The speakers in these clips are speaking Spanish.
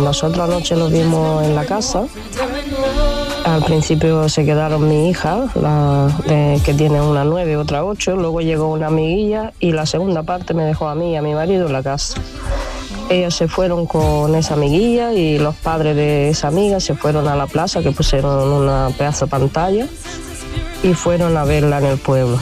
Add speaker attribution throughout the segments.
Speaker 1: nosotros anoche lo vimos en la casa. Al principio se quedaron mi hija, que tiene una 9, otra 8, luego llegó una amiguilla y la segunda parte me dejó a mí y a mi marido en la casa. Ellos se fueron con esa amiguilla y los padres de esa amiga se fueron a la plaza, que pusieron una pedazo de pantalla, y fueron a verla en el pueblo.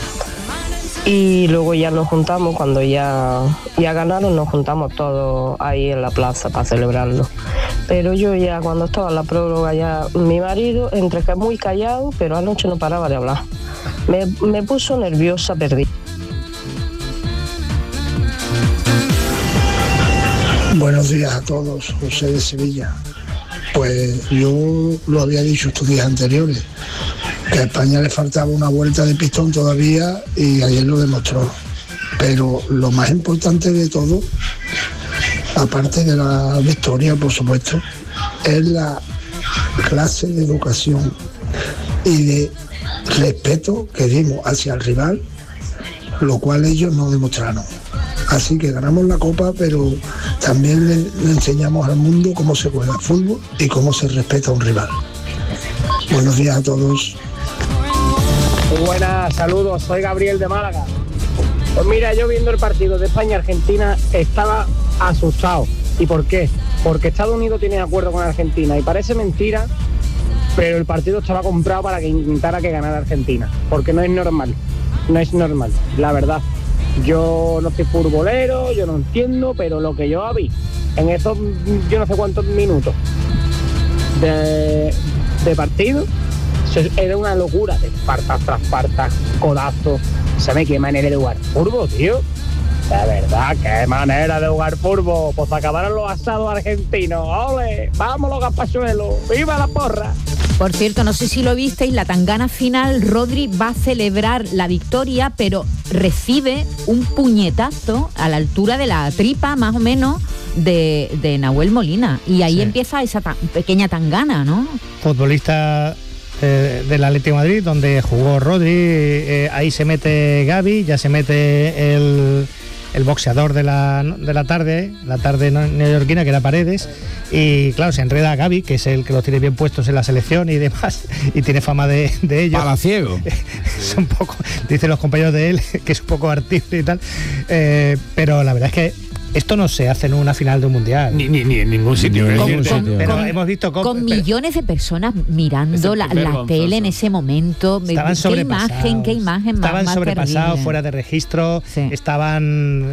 Speaker 1: Y luego ya nos juntamos, cuando ya ganaron, nos juntamos todos ahí en la plaza para celebrarlo. Pero yo ya cuando estaba en la prórroga, ya mi marido, entre que es muy callado, pero anoche no paraba de hablar. Me puso nerviosa, perdí.
Speaker 2: Buenos días a todos, José de Sevilla. Pues yo lo había dicho estos días anteriores, que a España le faltaba una vuelta de pistón todavía y ayer lo demostró. Pero lo más importante de todo, aparte de la victoria, por supuesto, es la clase de educación y de respeto que dimos hacia el rival, lo cual ellos no demostraron. Así que ganamos la Copa, pero también le enseñamos al mundo cómo se juega fútbol y cómo se respeta a un rival. Buenos días a todos.
Speaker 3: Buenas, saludos, soy Gabriel de Málaga. Pues mira, yo viendo el partido de España-Argentina estaba asustado. ¿Y por qué? Porque Estados Unidos tiene acuerdo con Argentina y parece mentira, pero el partido estaba comprado para que intentara que ganara Argentina, porque no es normal, la verdad. Yo no soy futbolero, yo no entiendo, pero lo que yo vi en esos yo no sé cuántos minutos de partido, era una locura de partas tras partas, codazos. ¿Sabe qué manera de jugar fútbol, tío? De verdad, qué manera de jugar fútbol. Pues acabaron los asados argentinos. ¡Ole! ¡Vamos los gazpachuelos! ¡Viva la porra!
Speaker 4: Por cierto, no sé si lo visteis, la tangana final, Rodri va a celebrar la victoria, pero recibe un puñetazo a la altura de la tripa, más o menos, de Nahuel Molina. Y ahí empieza esa pequeña tangana, ¿no?
Speaker 5: Futbolista del Atlético de Madrid, donde jugó Rodri, ahí se mete Gavi, ya se mete el boxeador de la tarde neoyorquina, que era Paredes, y claro, se enreda a Gavi, que es el que los tiene bien puestos en la selección y demás, y tiene fama de ello.
Speaker 6: Palaciego.
Speaker 5: Es un poco, dicen los compañeros de él, que es un poco artista y tal, pero la verdad es que esto no se hace en una final de un mundial.
Speaker 6: Ni en ningún sitio.
Speaker 5: Pero hemos visto
Speaker 4: con millones de personas mirando la tele en ese momento.
Speaker 5: Estaban sobrepasados.
Speaker 4: Qué imagen
Speaker 5: estaban
Speaker 4: más
Speaker 5: sobrepasados,
Speaker 4: terrible.
Speaker 5: fuera de registro, estaban...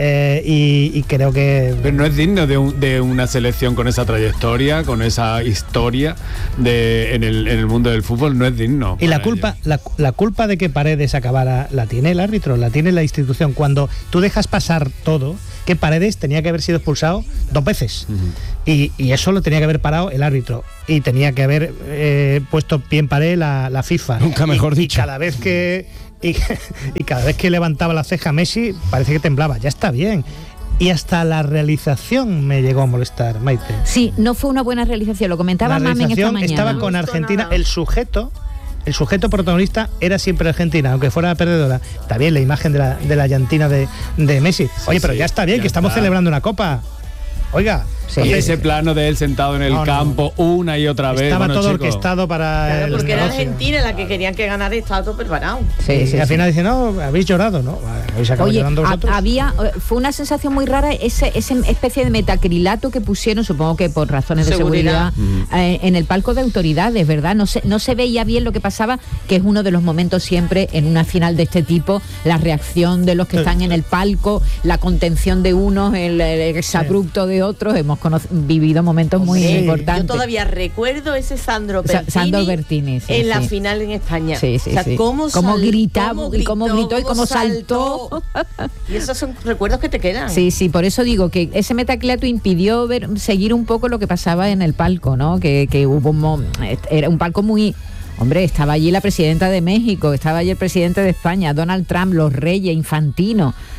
Speaker 5: y creo que...
Speaker 6: Pero no es digno de una selección con esa trayectoria, con esa historia en el mundo del fútbol, no es digno.
Speaker 5: Y la culpa de que Paredes acabara la tiene el árbitro, la tiene la institución. Cuando tú dejas pasar todo, que Paredes tenía que haber sido expulsado 2 veces. Uh-huh. Y eso lo tenía que haber parado el árbitro. Y tenía que haber puesto pie en pared la FIFA.
Speaker 6: Nunca mejor dicho.
Speaker 5: Y cada vez que... Y cada vez que levantaba la ceja Messi, parece que temblaba. Ya está bien. Y hasta la realización me llegó a molestar, Maite.
Speaker 4: Sí, no fue una buena realización, lo comentaba Mamen esta mañana.
Speaker 5: Estaba con Argentina, el sujeto protagonista era siempre Argentina, aunque fuera perdedora. Está bien la imagen de la llantina de Messi. Oye, pero ya está bien, que estamos celebrando una copa. Oiga,
Speaker 6: sí, y ese plano de él sentado en el campo una y otra vez.
Speaker 5: Estaba todo orquestado para...
Speaker 7: Claro, porque era Argentina la que querían que ganara y estaba todo preparado.
Speaker 5: Sí, al final dice, no, habéis llorado, ¿no? Habéis acabado llorando vosotros.
Speaker 4: Fue una sensación muy rara esa especie de metacrilato que pusieron, supongo que por razones de seguridad, en el palco de autoridades, ¿verdad? No se veía bien lo que pasaba, que es uno de los momentos siempre en una final de este tipo, la reacción de los que están en el palco, la contención de unos, el exabrupto de otros. Hemos vivido momentos muy importantes.
Speaker 7: Yo todavía recuerdo ese Sandro Bertini en la final en España. Cómo gritaba, y cómo gritó y cómo saltó. Y esos son recuerdos que te quedan.
Speaker 4: Sí, por eso digo que ese metacrilato impidió seguir un poco lo que pasaba en el palco, ¿no? Que hubo era un palco muy... Hombre, estaba allí la presidenta de México, estaba allí el presidente de España, Donald Trump, los reyes, Infantino.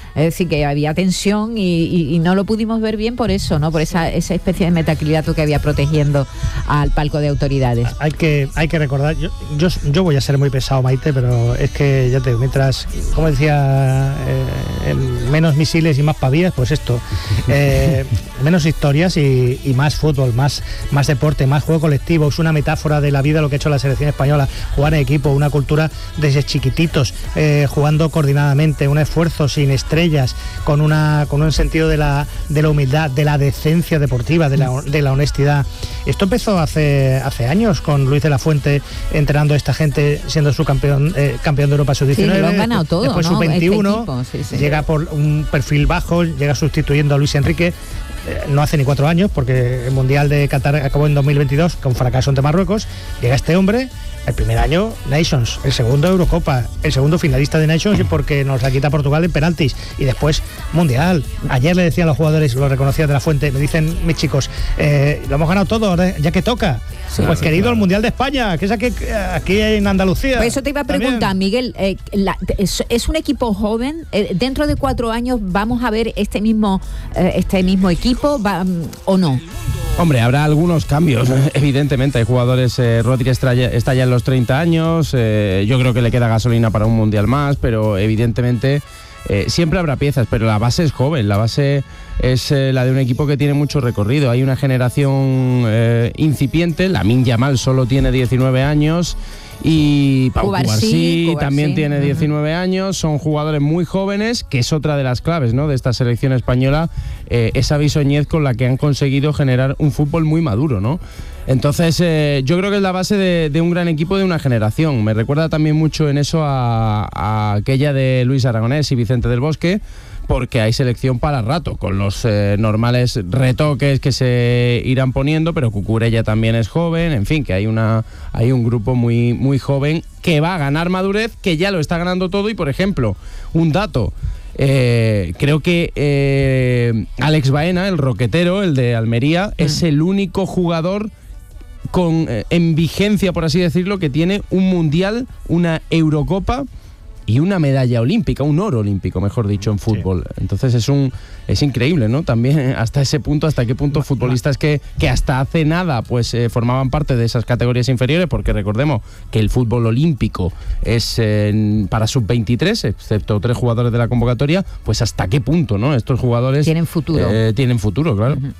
Speaker 4: Es decir, que había tensión y no lo pudimos ver bien por eso, ¿no? Por esa especie de metacrilato que había protegiendo al palco de autoridades.
Speaker 5: Hay que recordar, yo voy a ser muy pesado, Maite, pero es que ya te digo, mientras, como decía, menos misiles y más pavías, pues esto, menos historias y más fútbol, más deporte, más juego colectivo. Es una metáfora de la vida lo que ha hecho la selección española, jugar en equipo, una cultura desde chiquititos, jugando coordinadamente, un esfuerzo sin estrellas, con un sentido de la humildad, de la decencia deportiva, de la honestidad. Esto empezó hace años con Luis de la Fuente entrenando a esta gente, siendo su campeón de Europa sub-19.
Speaker 4: Sí, lo han ganado todo,
Speaker 5: después
Speaker 4: ¿no?
Speaker 5: sub-21, llega por un perfil bajo, llega sustituyendo a Luis Enrique. No hace ni 4 años, porque el Mundial de Qatar acabó en 2022 con fracaso ante Marruecos. Llega este hombre, el primer año Nations, el segundo Eurocopa, el segundo finalista de Nations porque nos la quita Portugal en penaltis, y después Mundial. Ayer le decían a los jugadores, lo reconocía de la Fuente, me dicen mis chicos, lo hemos ganado todo, ya que toca. Sí, pues querido, el Mundial de España, que es aquí en Andalucía.
Speaker 4: Pues eso te iba a preguntar, también. Miguel, es un equipo joven, dentro de 4 años vamos a ver este mismo equipo o no.
Speaker 8: Hombre, habrá algunos cambios, evidentemente. Hay jugadores, Rodri está ya en los 30 años, yo creo que le queda gasolina para un Mundial más, pero evidentemente siempre habrá piezas, pero la base es joven, la base es la de un equipo que tiene mucho recorrido. Hay una generación incipiente, Lamine Yamal solo tiene 19 años, y Pau Cubarsí también tiene 19 años. Son jugadores muy jóvenes, que es otra de las claves, ¿no?, de esta selección española, esa bisoñez con la que han conseguido generar un fútbol muy maduro, ¿no? Entonces yo creo que es la base de un gran equipo de una generación. Me recuerda también mucho en eso a aquella de Luis Aragonés y Vicente del Bosque, porque hay selección para rato, con los normales retoques que se irán poniendo, pero Cucurella también es joven, en fin, que hay un grupo muy, muy joven que va a ganar madurez, que ya lo está ganando todo. Y por ejemplo, un dato, creo que Alex Baena, el roquetero, el de Almería, es el único jugador en vigencia, por así decirlo, que tiene un Mundial, una Eurocopa y una medalla olímpica, un oro olímpico, mejor dicho, en fútbol. Sí. Entonces es increíble, ¿no? También hasta ese punto, hasta qué punto futbolistas que hasta hace nada pues formaban parte de esas categorías inferiores, porque recordemos que el fútbol olímpico es para sub-23, excepto 3 jugadores de la convocatoria, pues hasta qué punto, ¿no? Estos jugadores
Speaker 4: tienen futuro.
Speaker 8: Tienen futuro, claro. Uh-huh.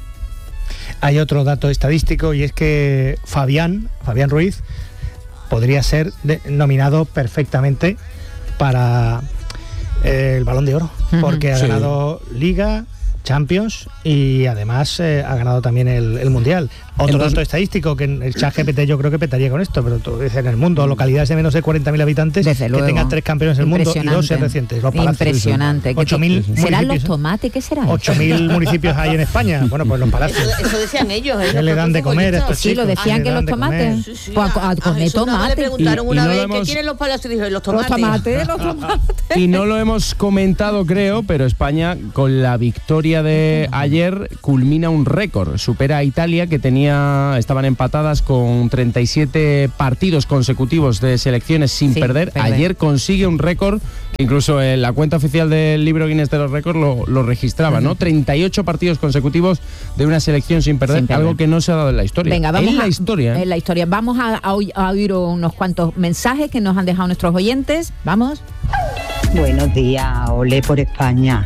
Speaker 5: Hay otro dato estadístico, y es que Fabián Ruiz podría ser nominado perfectamente para el Balón de Oro, porque ha ganado Liga, Champions y además ha ganado también el Mundial. Otro dato estadístico, que el ChatGPT yo creo que petaría con esto, pero tú dices, en el mundo, localidades de menos de 40.000 habitantes, que tengan 3 campeones del mundo y 2 recientes.
Speaker 4: Impresionante.
Speaker 5: 8.000 municipios.
Speaker 4: ¿Serán los tomates? ¿Qué serán?
Speaker 5: 8.000 municipios hay en España. Bueno, pues los palacios.
Speaker 7: Eso decían ellos.
Speaker 5: ¿Qué le dan de comer a estos chicos?
Speaker 4: Sí, lo decían que los tomates.
Speaker 7: Sí.
Speaker 4: Pues a comer tomates.
Speaker 7: Le preguntaron una vez qué tienen los palacios y dijo, los tomates.
Speaker 4: Los tomates.
Speaker 8: Y no lo hemos comentado, creo, pero España, con la victoria de ayer, culmina un récord. Supera a Italia, que estaban empatadas con 37 partidos consecutivos de selecciones sin perder. Ayer consigue un récord que incluso la cuenta oficial del libro Guinness de los récords lo registraba, ¿no? 38 partidos consecutivos de una selección sin perder, algo que no se ha dado en la historia.
Speaker 4: Venga, vamos
Speaker 8: en la historia.
Speaker 4: Vamos a oír unos cuantos mensajes que nos han dejado nuestros oyentes. Vamos.
Speaker 9: Buenos días, olé por España.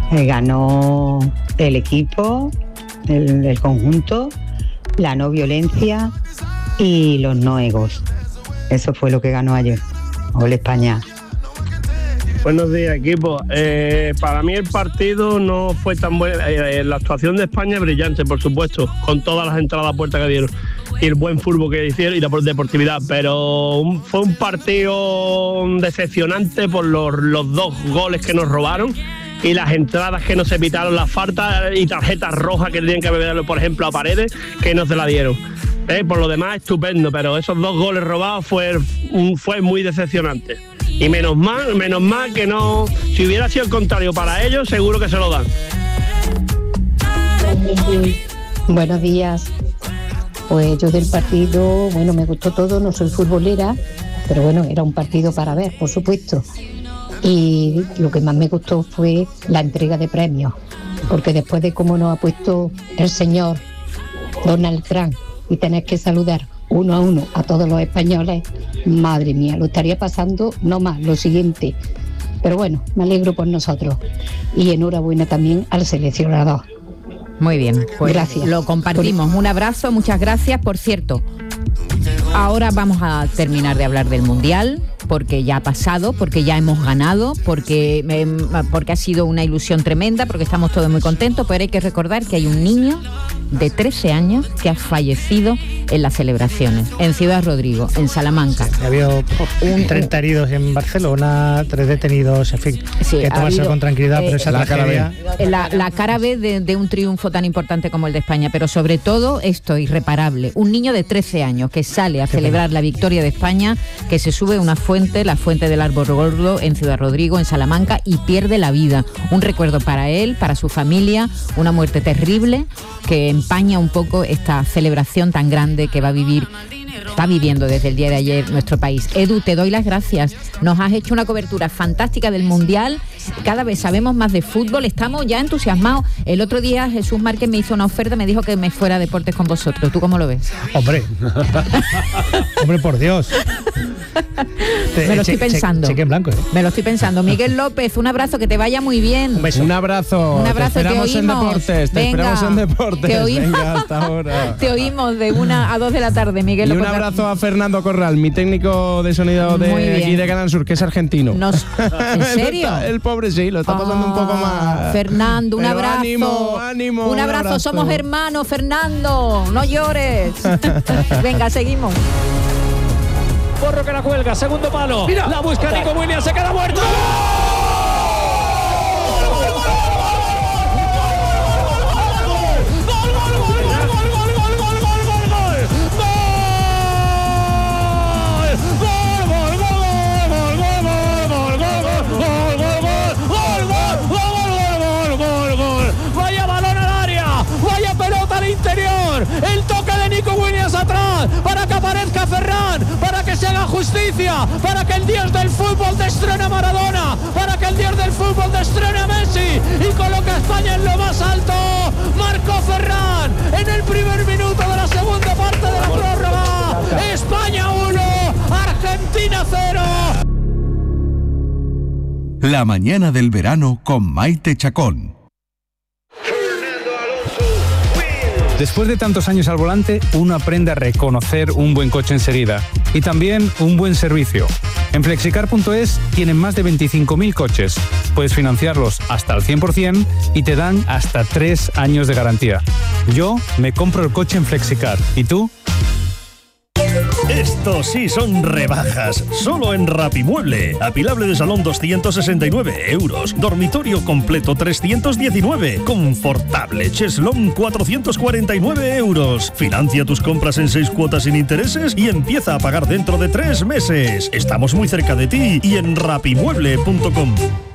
Speaker 9: Ganó el equipo, el conjunto, la no violencia y los no egos. Eso fue lo que ganó ayer. Hola España.
Speaker 10: Buenos días, equipo. Para mí el partido no fue tan bueno. La actuación de España es brillante, por supuesto, con todas las entradas a puerta que dieron y el buen fútbol que hicieron y la deportividad, pero fue un partido decepcionante por los 2 goles que nos robaron y las entradas que no se evitaron, las faltas y tarjetas rojas que tenían que haber, por ejemplo, a Paredes, que no se la dieron. Por lo demás, estupendo, pero esos 2 goles robados fue muy decepcionante. Y menos mal que no, si hubiera sido el contrario para ellos, seguro que se lo dan.
Speaker 11: Buenos días. Pues yo del partido, bueno, me gustó todo, no soy futbolera, pero bueno, era un partido para ver, por supuesto. Y lo que más me gustó fue la entrega de premios, porque después de cómo nos ha puesto el señor Donald Trump y tener que saludar uno a uno a todos los españoles, madre mía, lo estaría pasando no más, lo siguiente. Pero bueno, me alegro por nosotros y enhorabuena también al seleccionador.
Speaker 4: Muy bien, pues
Speaker 11: gracias.
Speaker 4: Lo compartimos. Un abrazo, muchas gracias. Por cierto, ahora vamos a terminar de hablar del Mundial, porque ya ha pasado, porque ya hemos ganado, porque ha sido una ilusión tremenda, porque estamos todos muy contentos, pero hay que recordar que hay un niño de 13 años que ha fallecido en las celebraciones, en Ciudad Rodrigo, en Salamanca.
Speaker 5: Ha habido 30 heridos en Barcelona, 3 detenidos, en fin,
Speaker 4: sí,
Speaker 5: que tomárselo con tranquilidad, pero esa tragedia...
Speaker 4: La cara B de un triunfo tan importante como el de España, pero sobre todo esto, irreparable. Un niño de 13 años que sale a celebrar la victoria de España, que se sube a una fuente, la fuente del Árbol Gordo, en Ciudad Rodrigo, en Salamanca, y pierde la vida. Un recuerdo para él, para su familia, una muerte terrible que empaña un poco esta celebración tan grande que está viviendo desde el día de ayer nuestro país. Edu, te doy las gracias. Nos has hecho una cobertura fantástica del Mundial. Cada vez sabemos más de fútbol, estamos ya entusiasmados. El otro día Jesús Márquez me hizo una oferta, me dijo que me fuera a deportes con vosotros. ¿Tú cómo lo ves?
Speaker 5: Hombre, por Dios.
Speaker 4: Me lo estoy pensando.
Speaker 5: Cheque en blanco, ¿eh?
Speaker 4: Me lo estoy pensando. Miguel López, un abrazo, que te vaya muy bien.
Speaker 5: Un beso.
Speaker 8: Un abrazo.
Speaker 4: Un abrazo,
Speaker 8: te esperamos en deportes. Te esperamos en deportes.
Speaker 4: Te oímos.
Speaker 8: Venga, hasta ahora.
Speaker 4: Te oímos de 1 a 2 de la tarde, Miguel
Speaker 8: Y
Speaker 4: López.
Speaker 8: un abrazo a Fernando Corral, mi técnico de sonido de aquí de Canal Sur, que es argentino.
Speaker 4: ¿En serio?
Speaker 8: El pobre sí, lo está pasando un poco más.
Speaker 4: Fernando, un abrazo.
Speaker 8: Ánimo.
Speaker 4: Un abrazo, somos hermanos, Fernando. No llores. Venga, seguimos.
Speaker 12: Porro que la cuelga, segundo palo. Mira, la busca Nico Williams, se queda muerto. Vaya balón al área, vaya pelota al interior. El toque de Nico Williams atrás para que aparezca Ferran, para que se haga justicia, para que el dios del fútbol destrone a Maradona, para que el dios del fútbol destrone a Messi y coloque a España en lo más alto. Marcó Ferran en el primer minuto de la segunda parte de la prórroga. España 1, Argentina 0.
Speaker 13: La mañana del verano con Maite Chacón.
Speaker 14: Después de tantos años al volante, uno aprende a reconocer un buen coche enseguida y también un buen servicio. En Flexicar.es tienen más de 25.000 coches. Puedes financiarlos hasta el 100% y te dan hasta 3 años de garantía. Yo me compro el coche en Flexicar. ¿Y tú?
Speaker 15: Estos sí son rebajas, solo en Rapimueble. Apilable de salón 269 euros, dormitorio completo 319, confortable cheslón 449 euros. Financia tus compras en 6 cuotas sin intereses y empieza a pagar dentro de 3 meses. Estamos muy cerca de ti y en rapimueble.com.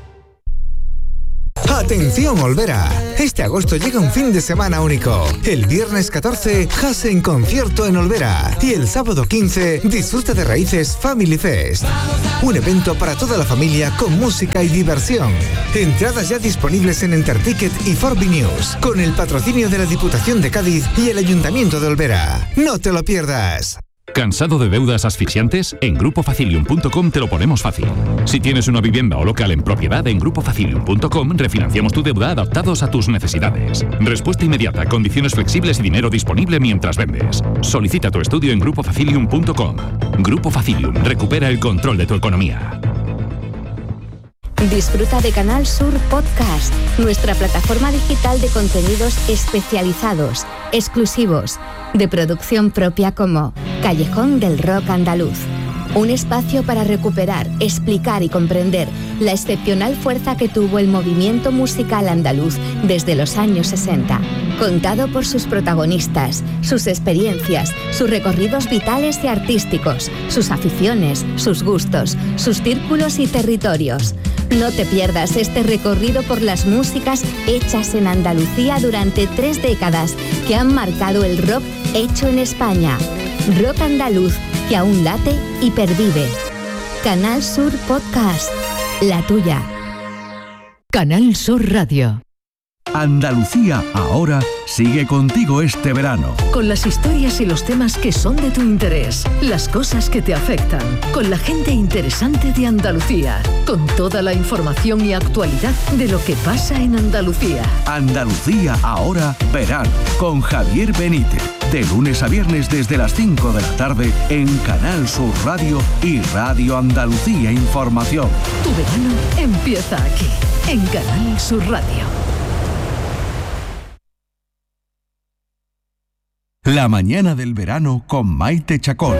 Speaker 16: ¡Atención, Olvera! Este agosto llega un fin de semana único. El viernes 14, Jase en concierto en Olvera. Y el sábado 15, disfruta de Raíces Family Fest. Un evento para toda la familia con música y diversión. Entradas ya disponibles en Enterticket y Forbi News, con el patrocinio de la Diputación de Cádiz y el Ayuntamiento de Olvera. ¡No te lo pierdas!
Speaker 17: ¿Cansado de deudas asfixiantes? En GrupoFacilium.com te lo ponemos fácil. Si tienes una vivienda o local en propiedad, en GrupoFacilium.com refinanciamos tu deuda adaptados a tus necesidades. Respuesta inmediata, condiciones flexibles y dinero disponible mientras vendes. Solicita tu estudio en GrupoFacilium.com. Grupo Facilium, recupera el control de tu economía.
Speaker 18: Disfruta de Canal Sur Podcast, nuestra plataforma digital de contenidos especializados, exclusivos, de producción propia como Callejón del Rock Andaluz. Un espacio para recuperar, explicar y comprender la excepcional fuerza que tuvo el movimiento musical andaluz desde los años 60. Contado por sus protagonistas, sus experiencias, sus recorridos vitales y artísticos, sus aficiones, sus gustos, sus círculos y territorios. No te pierdas este recorrido por las músicas hechas en Andalucía durante 3 décadas que han marcado el rock hecho en España. Rock andaluz que aún late y pervive. Canal Sur Podcast. la tuya.
Speaker 19: Canal Sur Radio.
Speaker 13: Andalucía ahora sigue contigo este verano.
Speaker 19: Con las historias y los temas que son de tu interés, las cosas que te afectan, con la gente interesante de Andalucía, con toda la información y actualidad de lo que pasa en Andalucía.
Speaker 13: Andalucía ahora verano, con Javier Benítez. De lunes a viernes desde las 5 de la tarde en Canal Sur Radio y Radio Andalucía Información.
Speaker 19: Tu verano empieza aquí, en Canal Sur Radio.
Speaker 13: La mañana del verano con Maite Chacón.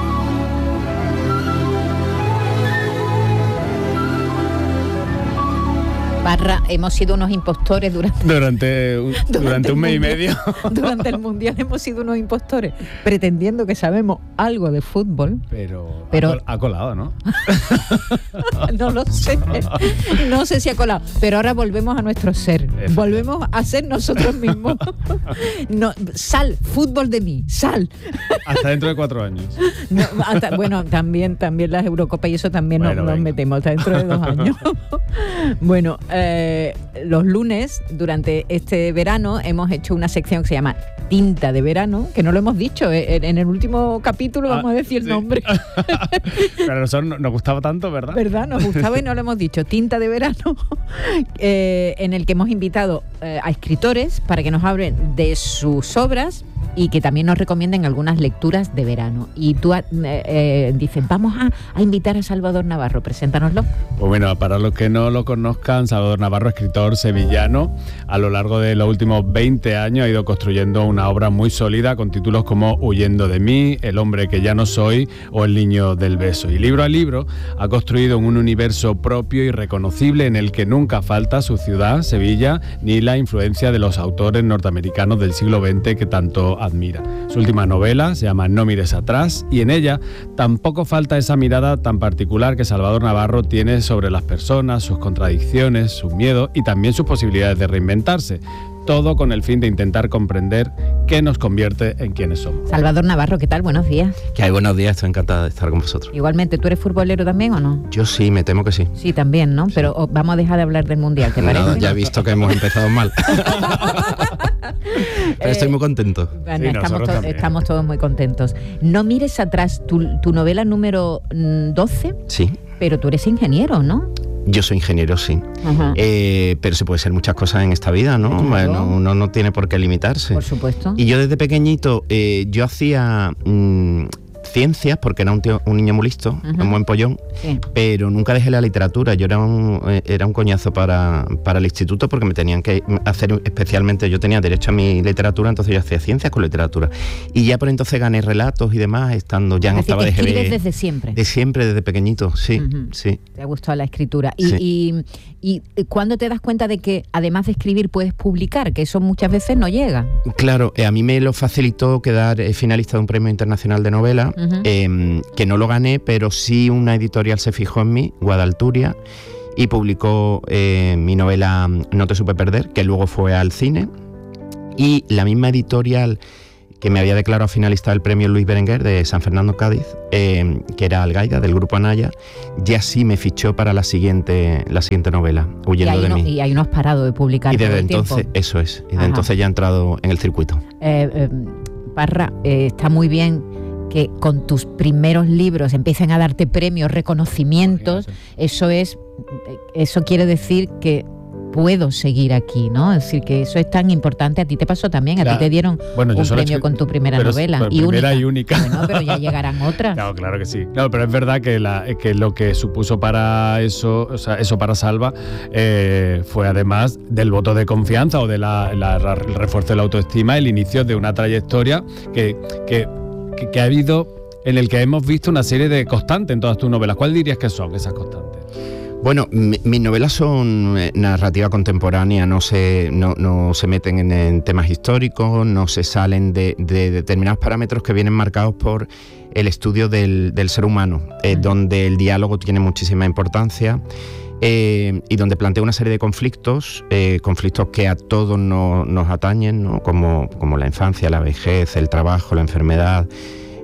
Speaker 4: Parra, hemos sido unos impostores durante
Speaker 6: un mes y medio.
Speaker 4: Durante el Mundial hemos sido unos impostores, pretendiendo que sabemos algo de fútbol.
Speaker 6: Pero ha colado, ¿no?
Speaker 4: No lo sé. No sé si ha colado. Pero ahora volvemos a nuestro ser. Volvemos a ser nosotros mismos. No, sal, fútbol de mí, sal.
Speaker 6: Hasta dentro de 4 años.
Speaker 4: No, bueno, también las Eurocopas y eso también nos metemos hasta dentro de 2 años. Bueno, los lunes, durante este verano, hemos hecho una sección que se llama Tinta de Verano, que no lo hemos dicho. En el último capítulo vamos a decir el nombre.
Speaker 6: Pero a nosotros nos gustaba tanto, ¿verdad?
Speaker 4: ¿Verdad? Nos gustaba y no lo hemos dicho. Tinta de Verano, en el que hemos invitado a escritores para que nos hablen de sus obras y que también nos recomienden algunas lecturas de verano. Y tú dices, vamos a invitar a Salvador Navarro, preséntanoslo.
Speaker 6: Pues bueno, para los que no lo conozcan, Salvador Navarro, escritor sevillano, a lo largo de los últimos 20 años ha ido construyendo una obra muy sólida con títulos como Huyendo de mí, El hombre que ya no soy o El niño del beso. Y libro a libro ha construido un universo propio y reconocible en el que nunca falta su ciudad, Sevilla, ni la influencia de los autores norteamericanos del siglo XX que tanto admira. Su última novela se llama No mires atrás y en ella tampoco falta esa mirada tan particular que Salvador Navarro tiene sobre las personas, sus contradicciones, sus miedos y también sus posibilidades de reinventarse. Todo con el fin de intentar comprender qué nos convierte en quienes somos.
Speaker 4: Salvador Navarro, ¿qué tal? Buenos días.
Speaker 20: ¿Qué hay? Buenos días, estoy encantada de estar con vosotros.
Speaker 4: Igualmente, ¿tú eres futbolero también o no?
Speaker 20: Yo sí, me temo que sí.
Speaker 4: Sí, también, ¿no? Sí. Pero vamos a dejar de hablar del Mundial, ¿te parece?
Speaker 20: No, ya he visto que hemos empezado mal. Pero estoy muy contento.
Speaker 4: Bueno, sí, estamos todos muy contentos. No mires atrás, tu novela número 12.
Speaker 20: Sí.
Speaker 4: Pero tú eres ingeniero, ¿no?
Speaker 20: Yo soy ingeniero, sí. Pero se puede ser muchas cosas en esta vida, ¿no? Bueno, uno no tiene por qué limitarse.
Speaker 4: Por supuesto.
Speaker 20: Y yo desde pequeñito, yo hacía ciencias porque era un niño muy listo, un buen pollón, sí. Pero nunca dejé la literatura. Yo era un coñazo para el instituto porque me tenían que hacer especialmente, yo tenía derecho a mi literatura, entonces yo hacía ciencias con literatura. Y ya por entonces gané relatos y demás, estando ya en octava de GB.
Speaker 4: ¿Escribes desde siempre?
Speaker 20: De siempre, desde pequeñito, sí, sí.
Speaker 4: ¿Te ha gustado la escritura?
Speaker 20: Sí.
Speaker 4: ¿Y cuándo te das cuenta de que además de escribir puedes publicar? Que eso muchas veces no llega.
Speaker 20: Claro, a mí me lo facilitó quedar finalista de un premio internacional de novela, que no lo gané, pero sí una editorial se fijó en mí, Guadalturia, y publicó mi novela No te supe perder, que luego fue al cine, y la misma editorial que me había declarado finalista del premio Luis Berenguer de San Fernando, Cádiz, que era Algaida, del grupo Anaya, ya sí me fichó para la siguiente novela, Huyendo de mí.
Speaker 4: Y ahí no has parado de publicar.
Speaker 20: Y desde entonces, eso es, y desde entonces ya he entrado en el circuito.
Speaker 4: Parra, está muy bien que con tus primeros libros empiecen a darte premios, reconocimientos. Eso quiere decir que puedo seguir aquí, ¿no? Es decir, que eso es tan importante. A ti te pasó también, a ti te dieron un premio con tu primera novela.
Speaker 6: Primera y única.
Speaker 4: Bueno, pero ya llegarán otras.
Speaker 6: Claro que sí. No, pero es verdad que lo que supuso para eso, o sea, eso para Salva, fue además del voto de confianza o de el refuerzo de la autoestima, el inicio de una trayectoria que ha habido, en el que hemos visto una serie de constantes en todas tus novelas. ¿Cuál dirías que son esas constantes?
Speaker 20: Bueno, mis novelas son narrativa contemporánea, no se meten en temas históricos, no se salen de determinados parámetros que vienen marcados por el estudio del ser humano, donde el diálogo tiene muchísima importancia. Y donde planteo una serie de conflictos que a todos nos atañen, ¿no? como la infancia, la vejez, el trabajo, la enfermedad,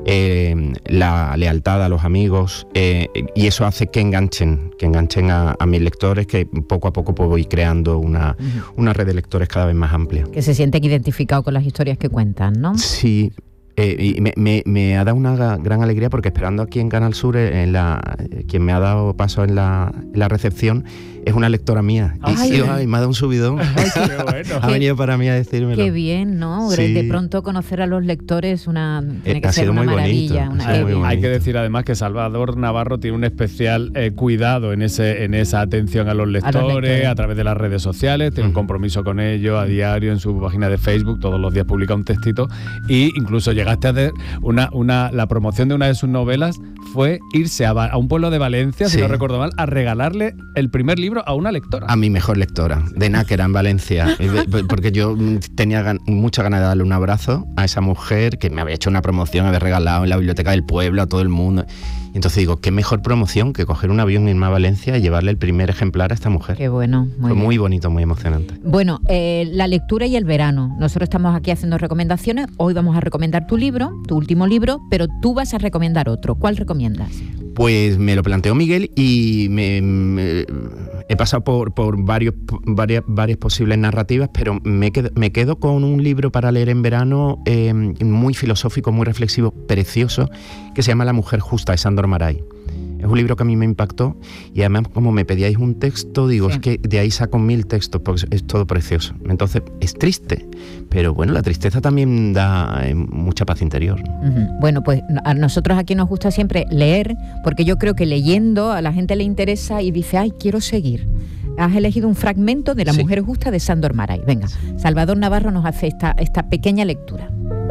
Speaker 20: la lealtad a los amigos, y eso hace que enganchen a mis lectores, que poco a poco pues voy creando una red de lectores cada vez más amplia.
Speaker 4: Que se sienten identificados con las historias que cuentan, ¿no?
Speaker 20: Sí. Y me ha dado una gran alegría, porque esperando aquí en Canal Sur, quien me ha dado paso en la recepción es una lectora mía. Y me ha dado un subidón.
Speaker 6: Ay, qué bueno.
Speaker 20: Ha venido para mí a decírmelo.
Speaker 4: Qué bien, ¿no?
Speaker 20: Sí.
Speaker 4: De pronto conocer a los lectores tiene que
Speaker 20: ha
Speaker 4: ser
Speaker 20: sido
Speaker 4: una
Speaker 20: muy
Speaker 4: maravilla.
Speaker 20: bonito.
Speaker 6: Hay que decir además que Salvador Navarro tiene un especial cuidado en esa atención a los lectores, a través de las redes sociales, tiene un compromiso con ellos a diario en su página de Facebook, todos los días publica un textito, e incluso llegaste a hacer la promoción de una de sus novelas fue irse a un pueblo de Valencia, si no recuerdo mal, a regalarle el primer libro a una lectora.
Speaker 20: A mi mejor lectora, de Náquera, en Valencia. Porque yo tenía mucha ganas de darle un abrazo a esa mujer que me había hecho una promoción, me había regalado en la biblioteca del pueblo a todo el mundo. Y entonces digo, qué mejor promoción que coger un avión, irme a Valencia y llevarle el primer ejemplar a esta mujer.
Speaker 4: Qué bueno.
Speaker 20: Fue muy bonito, muy emocionante.
Speaker 4: Bueno, la lectura y el verano. Nosotros estamos aquí haciendo recomendaciones. Hoy vamos a recomendar tu libro, tu último libro, pero tú vas a recomendar otro. ¿Cuál recomiendas?
Speaker 20: Pues me lo planteó Miguel y he pasado por varias posibles narrativas, pero me quedo con un libro para leer en verano muy filosófico, muy reflexivo, precioso, que se llama La mujer justa, de Sándor Márai. Es un libro que a mí me impactó, y además, como me pedíais un texto, digo, es que de ahí saco 1000 textos, porque es todo precioso. Entonces, es triste, pero bueno, la tristeza también da mucha paz interior.
Speaker 4: Bueno, pues a nosotros aquí nos gusta siempre leer, porque yo creo que leyendo a la gente le interesa y dice, ay, quiero seguir. Has elegido un fragmento de La mujer justa de Sándor Márai. Venga, Salvador Navarro nos hace esta pequeña lectura.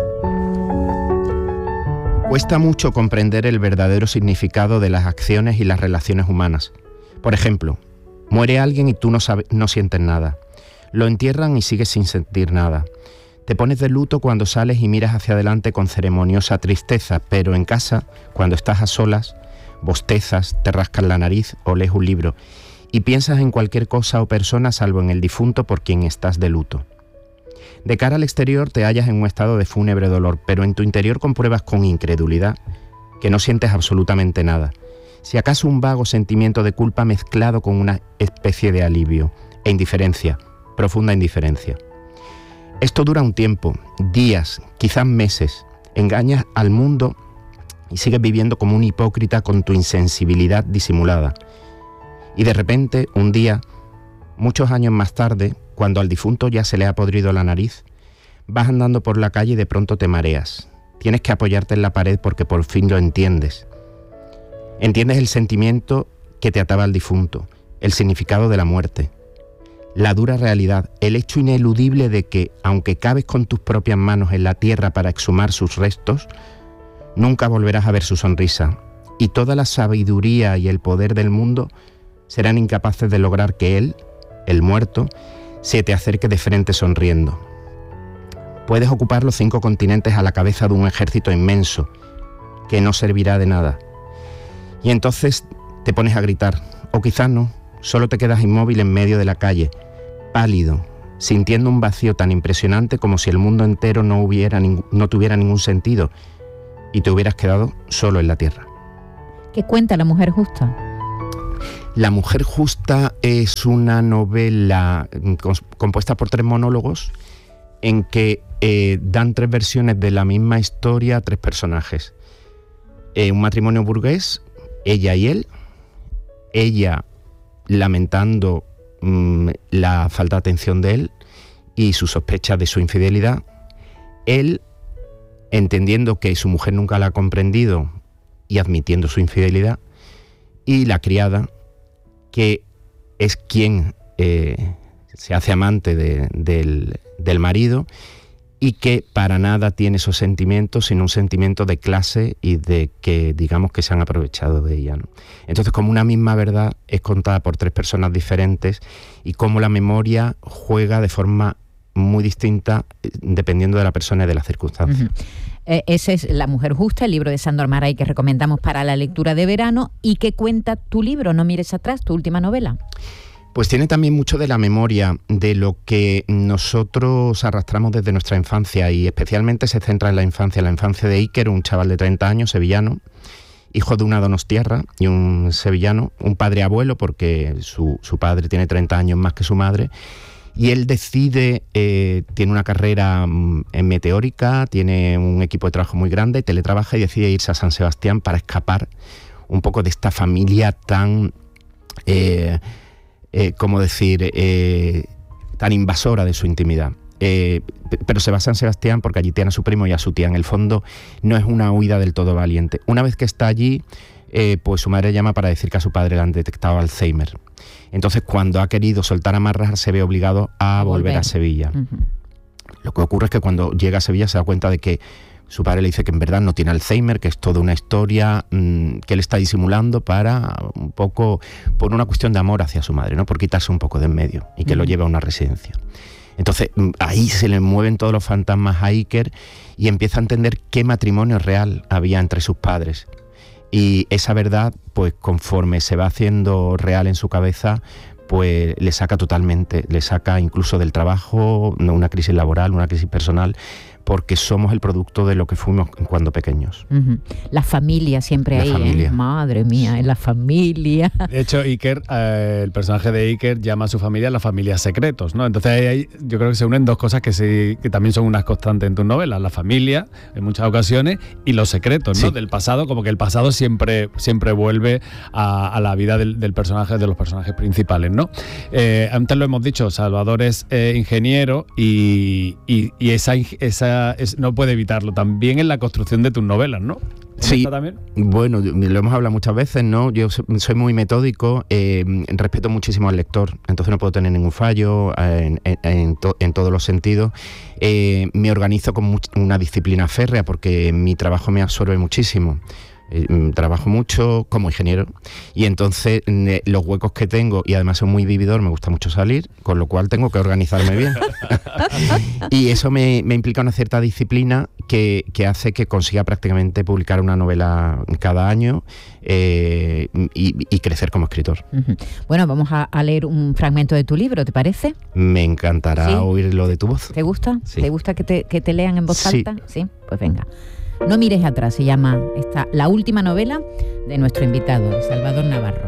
Speaker 20: Cuesta mucho comprender el verdadero significado de las acciones y las relaciones humanas. Por ejemplo, muere alguien y tú no sientes nada. Lo entierran y sigues sin sentir nada. Te pones de luto cuando sales y miras hacia adelante con ceremoniosa tristeza, pero en casa, cuando estás a solas, bostezas, te rascas la nariz o lees un libro y piensas en cualquier cosa o persona salvo en el difunto por quien estás de luto. De cara al exterior te hallas en un estado de fúnebre dolor, pero en tu interior compruebas con incredulidad que no sientes absolutamente nada. Si acaso un vago sentimiento de culpa mezclado con una especie de alivio e indiferencia, profunda indiferencia. Esto dura un tiempo, días, quizás meses. Engañas al mundo y sigues viviendo como un hipócrita con tu insensibilidad disimulada. Y de repente, un día, muchos años más tarde, cuando al difunto ya se le ha podrido la nariz, vas andando por la calle y de pronto te mareas. Tienes que apoyarte en la pared porque por fin lo entiendes. Entiendes el sentimiento que te ataba al difunto, el significado de la muerte, la dura realidad, el hecho ineludible de que, aunque cabes con tus propias manos en la tierra para exhumar sus restos, nunca volverás a ver su sonrisa, y toda la sabiduría y el poder del mundo serán incapaces de lograr que él, el muerto, se te acerque de frente sonriendo. Puedes ocupar los 5 continentes a la cabeza de un ejército inmenso que no servirá de nada. Y entonces te pones a gritar, o quizás no, solo te quedas inmóvil en medio de la calle, pálido, sintiendo un vacío tan impresionante como si el mundo entero no tuviera ningún sentido y te hubieras quedado solo en la tierra.
Speaker 4: ¿Qué cuenta La mujer justa?
Speaker 20: La mujer justa es una novela compuesta por 3 monólogos en que dan 3 versiones de la misma historia a 3 personajes. Un matrimonio burgués, ella y él, ella lamentando la falta de atención de él y su sospecha de su infidelidad, él entendiendo que su mujer nunca la ha comprendido y admitiendo su infidelidad, y la criada, que es quien se hace amante del marido y que para nada tiene esos sentimientos, sino un sentimiento de clase y de que, digamos, que se han aprovechado de ella, ¿no? Entonces, como una misma verdad es contada por 3 personas diferentes y cómo la memoria juega de forma muy distinta dependiendo de la persona y de las circunstancias.
Speaker 4: Ese es La mujer justa, el libro de Sándor Márai que recomendamos para la lectura de verano. ¿Y qué cuenta tu libro, No mires atrás, tu última novela?
Speaker 20: Pues tiene también mucho de la memoria, de lo que nosotros arrastramos desde nuestra infancia, y especialmente se centra en la infancia de Iker, un chaval de 30 años, sevillano, hijo de una donostiarra y un sevillano, un padre abuelo, porque su padre tiene 30 años más que su madre, y él decide, tiene una carrera meteórica, tiene un equipo de trabajo muy grande, teletrabaja y decide irse a San Sebastián para escapar un poco de esta familia tan... tan invasora de su intimidad. Pero se va a San Sebastián porque allí tiene a su primo y a su tía. En el fondo no es una huida del todo valiente. Una vez que está allí, pues su madre llama para decir que a su padre le han detectado Alzheimer. Entonces, cuando ha querido soltar amarras, se ve obligado a volver a Sevilla. Lo que ocurre es que cuando llega a Sevilla se da cuenta de que su padre le dice que en verdad no tiene Alzheimer, que es toda una historia que él está disimulando para un poco, por una cuestión de amor hacia su madre, ¿no? Por quitarse un poco de en medio y que lo lleve a una residencia. Entonces ahí se le mueven todos los fantasmas a Iker y empieza a entender qué matrimonio real había entre sus padres. Y esa verdad, pues conforme se va haciendo real en su cabeza, pues le saca incluso del trabajo, una crisis laboral, una crisis personal, porque somos el producto de lo que fuimos cuando pequeños.
Speaker 4: La familia siempre ahí, familia. Madre mía, en la familia.
Speaker 6: De hecho, Iker, el personaje de Iker llama a su familia la familia secretos, ¿no? Entonces ahí yo creo que se unen dos cosas que también son unas constantes en tus novelas: la familia, en muchas ocasiones, y los secretos, ¿no? Sí. Del pasado, como que el pasado siempre vuelve a la vida del personaje, de los personajes principales, ¿no? Antes lo hemos dicho, Salvador es ingeniero y esa no puede evitarlo también en la construcción de tus novelas, ¿no?
Speaker 20: Sí, también? Bueno, lo hemos hablado muchas veces, ¿no? Yo soy muy metódico, respeto muchísimo al lector, entonces no puedo tener ningún fallo en todos los sentidos. Me organizo con una disciplina férrea porque mi trabajo me absorbe muchísimo. Trabajo mucho como ingeniero y entonces los huecos que tengo, y además soy muy vividor, me gusta mucho salir, con lo cual tengo que organizarme bien. Y eso me implica una cierta disciplina que hace que consiga prácticamente publicar una novela cada año y crecer como escritor.
Speaker 4: Bueno, vamos a leer un fragmento de tu libro, ¿te parece?
Speaker 20: Me encantará oírlo de tu voz.
Speaker 4: ¿Te gusta?
Speaker 20: Sí.
Speaker 4: ¿Te gusta que te lean en voz alta? Sí, pues venga. No mires atrás, se llama la última novela de nuestro invitado, Salvador Navarro.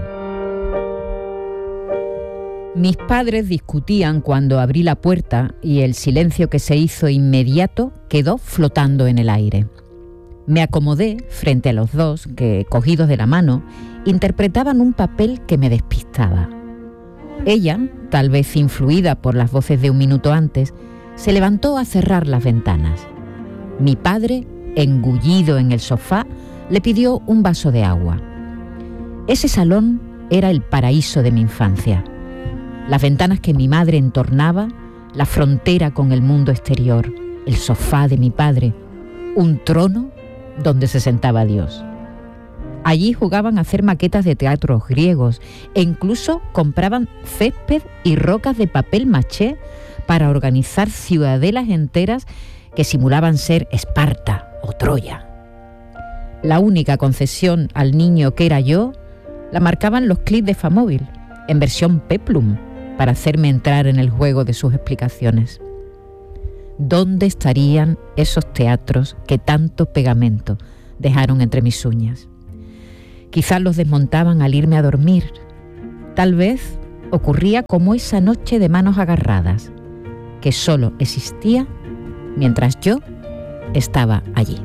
Speaker 4: Mis padres discutían cuando abrí la puerta y el silencio que se hizo inmediato quedó flotando en el aire. Me acomodé frente a los dos que, cogidos de la mano, interpretaban un papel que me despistaba. Ella, tal vez influida por las voces de un minuto antes, se levantó a cerrar las ventanas. Mi padre, engullido en el sofá, le pidió un vaso de agua. Ese salón era el paraíso de mi infancia. Las ventanas que mi madre entornaba, la frontera con el mundo exterior, el sofá de mi padre, un trono donde se sentaba Dios. Allí jugaban a hacer maquetas de teatros griegos e incluso compraban césped y rocas de papel maché para organizar ciudadelas enteras que simulaban ser Esparta o Troya. La única concesión al niño que era yo la marcaban los clips de Famóvil, en versión Peplum, para hacerme entrar en el juego de sus explicaciones. ¿Dónde estarían esos teatros que tanto pegamento dejaron entre mis uñas? Quizás los desmontaban al irme a dormir. Tal vez ocurría como esa noche de manos agarradas, que solo existía mientras yo estaba allí.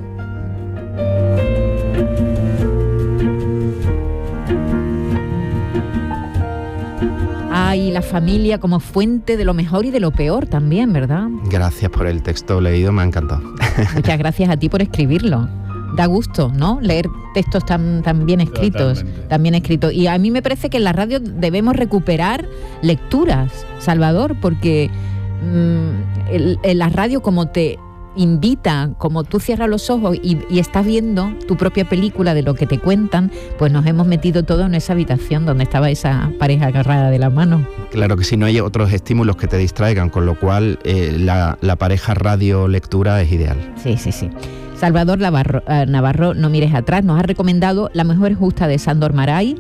Speaker 4: Y la familia como fuente de lo mejor y de lo peor también, ¿verdad?
Speaker 20: Gracias por el texto leído, me ha encantado.
Speaker 4: Muchas gracias a ti por escribirlo. Da gusto, ¿no? Leer textos tan bien escritos. Totalmente. Tan bien escritos. Y a mí me parece que en la radio debemos recuperar lecturas, Salvador, porque en la radio como te invita, como tú cierras los ojos y estás viendo tu propia película de lo que te cuentan, pues nos hemos metido todos en esa habitación donde estaba esa pareja agarrada de la mano.
Speaker 20: Claro que sí, no hay otros estímulos que te distraigan, con lo cual la pareja radio-lectura es ideal.
Speaker 4: Sí. Salvador Navarro, no mires atrás, nos ha recomendado La mujer justa de Sándor Márai,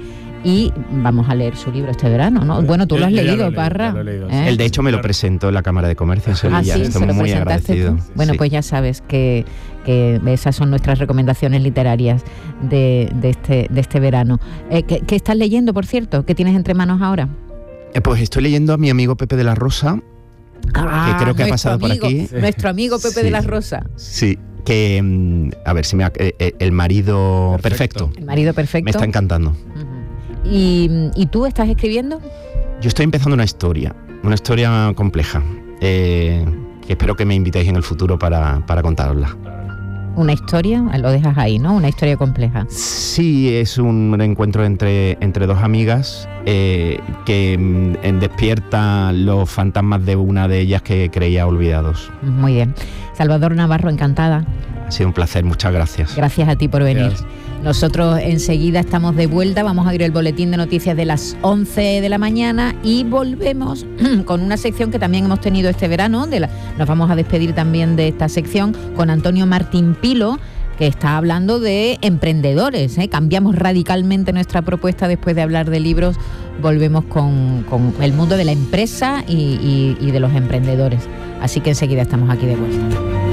Speaker 4: y vamos a leer su libro este verano, ¿no? Bueno, tú lo has leído, Parra.
Speaker 20: Él de hecho me lo presentó en la Cámara de Comercio en Sevilla.
Speaker 4: Sí,
Speaker 20: estoy muy agradecido.
Speaker 4: Bueno, pues ya sabes que esas son nuestras recomendaciones literarias de este verano. ¿Qué estás leyendo, por cierto? ¿Qué tienes entre manos ahora?
Speaker 20: Pues estoy leyendo a mi amigo Pepe de la Rosa, que creo que ha pasado por aquí.
Speaker 4: Nuestro amigo Pepe de la Rosa.
Speaker 20: Sí. Que, a ver si El marido perfecto.
Speaker 4: El marido perfecto.
Speaker 20: Me está encantando.
Speaker 4: ¿Y tú estás escribiendo?
Speaker 20: Yo estoy empezando una historia compleja, que espero que me invitéis en el futuro para contárosla.
Speaker 4: ¿Una historia? Lo dejas ahí, ¿no? Una historia compleja.
Speaker 20: Sí, es un encuentro entre dos amigas que despierta los fantasmas de una de ellas que creía olvidados.
Speaker 4: Muy bien. Salvador Navarro, encantada.
Speaker 20: Ha sido un placer, muchas gracias.
Speaker 4: Gracias a ti por venir. Gracias. Nosotros enseguida estamos de vuelta, vamos a abrir el boletín de noticias de las 11 de la mañana y volvemos con una sección que también hemos tenido este verano. Nos vamos a despedir también de esta sección con Antonio Martín Pilo, que está hablando de emprendedores. Cambiamos radicalmente nuestra propuesta después de hablar de libros, volvemos con el mundo de la empresa y de los emprendedores. Así que enseguida estamos aquí de vuelta.